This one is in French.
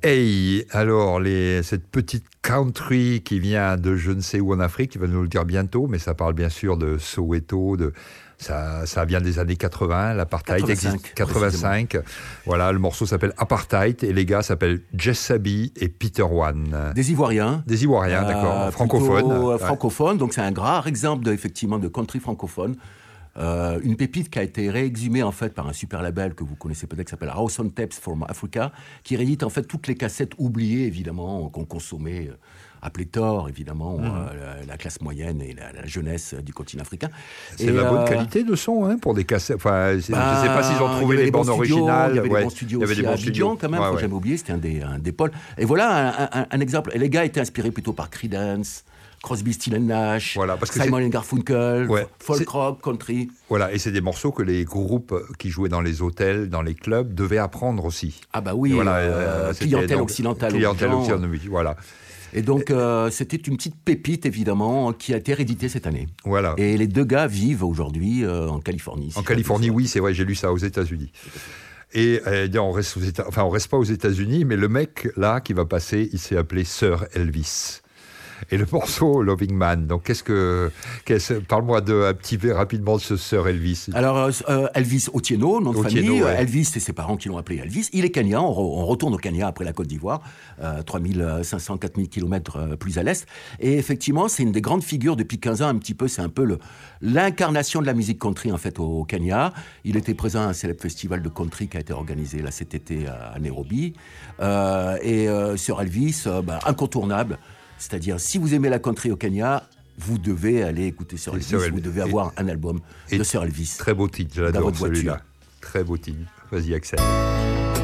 Hey, alors cette petite country qui vient de je ne sais où en Afrique, il va nous le dire bientôt, mais ça parle bien sûr de Soweto, ça vient des années 80, l'apartheid 85, existe 85. Voilà, le morceau s'appelle Apartheid et les gars s'appellent Jessabi et Peter One. Des Ivoiriens. Des Ivoiriens, d'accord, francophones. Francophones, donc c'est un rare exemple effectivement de country francophone. Une pépite qui a été réexhumée en fait par un super label que vous connaissez peut-être qui s'appelle House on Tapes from Africa, qui réédite en fait toutes les cassettes oubliées évidemment qu'on consommait à pléthore évidemment la classe moyenne et la jeunesse du continent africain. C'est de la bonne qualité de son pour des cassettes. Enfin, je ne sais pas s'ils ont trouvé les bandes originales. Il y avait des bons studios aussi à Abidjan quand même, faut jamais oublier, c'était un des pôles. Et voilà un exemple. Et les gars étaient inspirés plutôt par Creedence, Crosby, Stills & Nash, Simon & Garfunkel, folk rock, country. Voilà, et c'est des morceaux que les groupes qui jouaient dans les hôtels, dans les clubs, devaient apprendre aussi. Ah bah oui, clientèle occidentale. Clientèle occidentale, voilà. Et donc, c'était une petite pépite, évidemment, qui a été rééditée cette année. Voilà. Et les deux gars vivent aujourd'hui en Californie. En Californie, oui, c'est vrai, j'ai lu ça aux États-Unis. Et on reste pas aux États-Unis, mais le mec, là, qui va passer, il s'est appelé Sir Elvis. Et le morceau Loving Man, donc parle-moi un petit peu rapidement de ce Sir Elvis. Alors Elvis Otieno, nom de famille. Ouais. Elvis, c'est ses parents qui l'ont appelé Elvis. Il est kenyan, on retourne au Kenya après la Côte d'Ivoire, 3500-4000 km plus à l'est. Et effectivement, c'est une des grandes figures depuis 15 ans, c'est un peu l'incarnation de la musique country en fait au Kenya. Il était présent à un célèbre festival de country qui a été organisé là cet été à Nairobi. Sir Elvis, incontournable. C'est-à-dire, si vous aimez la country au Kenya, vous devez aller écouter Sir Elvis, vous devez avoir un album de Sir Elvis. Très beau titre, j'adore celui-là. Très beau titre. Vas-y, Axel.